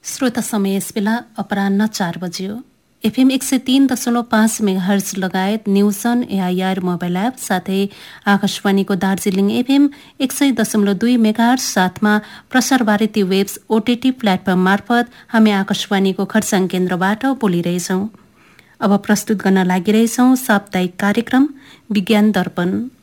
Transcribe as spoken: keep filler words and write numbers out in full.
श्रोता समय यस बेला अपराह्न चार बज्यो। एफएम एक सय तीन दशमलव पाँच मेगाहर्ज लगायत न्युसन एआइआर मोबाइल एप साथै आकाशवाणीको दार्जिलिङ एफएम एक सय दशमलव दुई मेगाहर्ज साथमा Prasar Bharati webs OTT platform मार्फत हामी आकाशवाणीको खरसाङ केन्द्रबाट बोलिरहेछौं। अब प्रस्तुत गर्न लागिरहेछौं साप्ताहिक कार्यक्रम विज्ञान दर्पण।